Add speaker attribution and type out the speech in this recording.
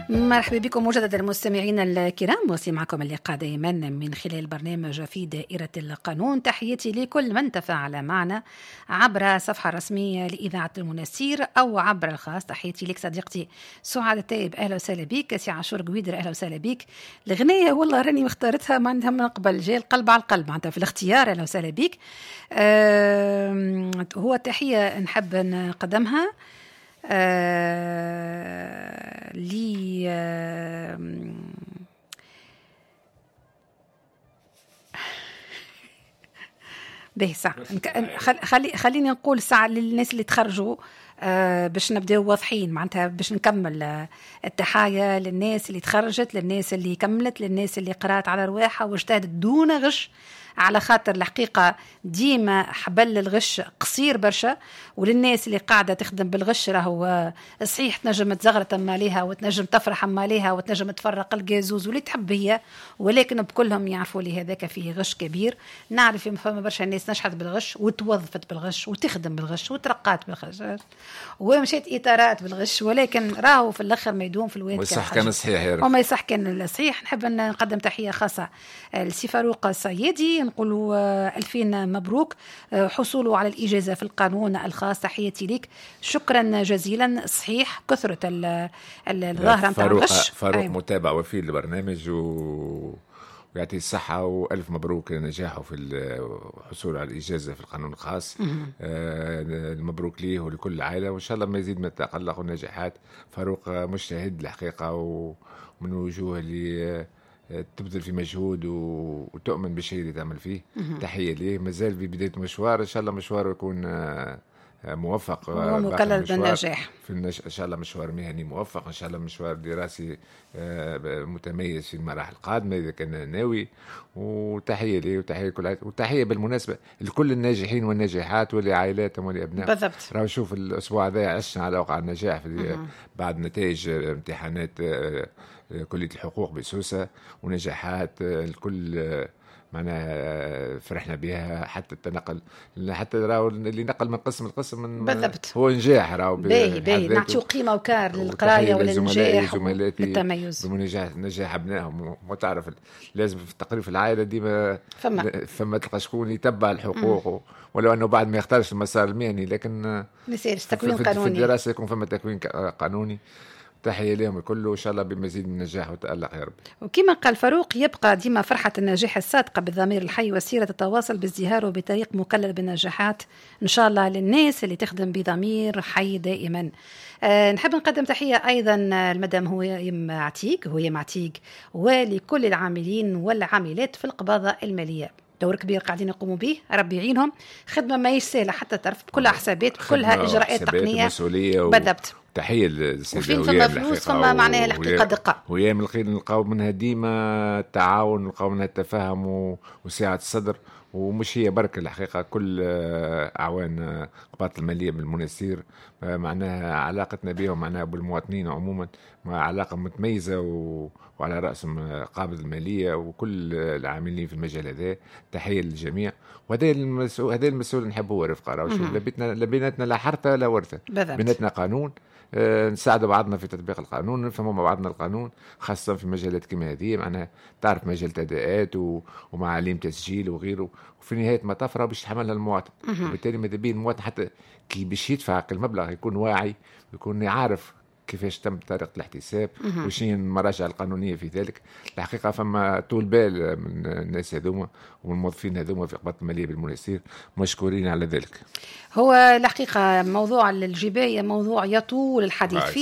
Speaker 1: مرحبا بكم مجددا المستمعين الكرام، وصي معكم اللقاء دائما من خلال برنامج في دائرة القانون. تحياتي لكل من تفاعل معنا عبر الصفحة الرسمية لإذاعة المنستير أو عبر الخاص. تحياتي لك صديقتي سعاد التايب، أهلا وسهلا بك. سي عاشور قويدر، أهلا وسهلا بك. الغنية والله راني مختارتها معناتها من قبل، جاي القلب على القلب معناتها في الاختيار. أهلا وسهلا بك. هو تحية نحب نقدمها لي به ساعة. خليني نقول ساعة للناس اللي تخرجوا باش نبداو واضحين، معناتها باش نكمل التحايا للناس اللي تخرجت، للناس اللي كملت، للناس اللي قرأت على رواحها واجتهدت دون غش، على خاطر الحقيقة ديما حبل الغش قصير برشا. وللناس اللي قاعدة تخدم بالغش راهو صحيح تنجم تزغرة عليها وتنجم تفرح عليها وتنجم تفرق الجازوز واللي تحب هي، ولكن بكلهم يعرفوا لي هذاك فيه غش كبير. نعرف فما برشا الناس نشحت بالغش وتوظفت بالغش وتخدم بالغش وترقات بالغش ومشيت إطارات بالغش، ولكن راهو في الآخر ما يدوم في الوين.
Speaker 2: ويصح كان صحيح
Speaker 1: وما يصح كان الصحيح. نحب نقدم تحية خاصة لسي فاروق الصيادي، نقولوا 2000 مبروك حصوله على الإجازة في القانون الخاص. تحياتي لك، شكرا جزيلا. صحيح كثرة الظاهرة متاع الغش.
Speaker 2: فاروق متابع وفي البرنامج ويعطيه الصحة وألف مبروك نجاحه في الحصول على الإجازة في القانون الخاص. مبروك ليه ولكل العائلة، وإن شاء الله ما يزيد من التألق والنجاحات. فاروق مجتهد الحقيقة ومن وجوه اللي تبذل في مجهود وتؤمن بالشيء اللي تعمل فيه. تحية ليه، مازال في بداية مشوار، إن شاء الله مشواره يكون موفق
Speaker 1: ومكلل بالنجاح
Speaker 2: إن شاء الله مشوار مهني موفق، إن شاء الله مشوار دراسي متميز في المراحل القادمة إذا كان ناوي. وتحية ليه وتحية بالمناسبة لكل الناجحين والناجحات ولعائلاتهم ولأبنائهم.
Speaker 1: بالضبط.
Speaker 2: راهو شوف الأسبوع هذا عشنا على وقع النجاح بعد نتائج امتحانات كلية الحقوق بسوسة ونجاحات الكل معناها فرحنا بها. حتى التنقل، حتى راهو اللي نقل من قسم لقسم من
Speaker 1: بالضبط
Speaker 2: هو نجاح. راهو
Speaker 1: باهي نعطيو قيمة وكار للقراية وللنجاح
Speaker 2: والتميز بنجاح أبنائهم. وتعرف لازم في التقرير في العائلة ديما فما تلقى شكون يتبع الحقوق ولو أنه بعد ما يختارش المسار المهني، لكن في الدراسة يكون فما تكوين قانوني. تحية لهم الكل، وإن شاء الله بمزيد من النجاح وتألق يا رب.
Speaker 1: وكما قال فاروق، يبقى ديما فرحة النجاح الصادقة بالضمير الحي والسيرة تتواصل بازدهار وبطريق مكلل بالنجاحات إن شاء الله للناس اللي تخدم بضمير حي دائما. نحب نقدم تحية أيضا المدام هوية معتيق ولكل العاملين والعاملات في القباضة المالية. دور كبير قاعدين يقوموا به، ربي يعينهم. خدمة ما سهلة حتى طرف، بكلها حسابات، بكلها إجراءات تقنية. بالضبط.
Speaker 2: تحية للسيدة
Speaker 1: فما فلوس فما معناها الحقيقة دقة.
Speaker 2: وهي من الخير نلقاو منها ديما التعاون، نلقاو منها التفاهم وسعة الصدر. ومش هي بركة الحقيقة، كل أعوان قباط المالية بالمنستير معناها علاقتنا بهم معناها بالمواطنين عموما علاقة متميزة وعلى رأسهم قابض المالية وكل العاملين في المجال هذا. تحية للجميع. وهذا المسؤول نحبه رفقة. راهو شوف لبيناتنا لا حرثة لا ورثة، بيناتنا قانون، نساعد بعضنا في تطبيق القانون، نفهم مع بعضنا القانون، خاصة في مجالات كما هذه. معناها تعرف مجال تداءات ومعاليم تسجيل وغيره، وفي نهاية المطاف راه باش يتحملها المواطن. وبالتالي ماذا بيه المواطن حتى كي باش يدفع المبلغ يكون واعي، يكون يعرف كيفاش تم طريقة الاحتساب وشين المراجع القانونية في ذلك. الحقيقة فما طول بال من الناس هذوما والموظفين هذوما في قباط المالية بالمنستير، مشكورين على ذلك.
Speaker 1: هو الحقيقة موضوع الجباية موضوع يطول الحديث فيه.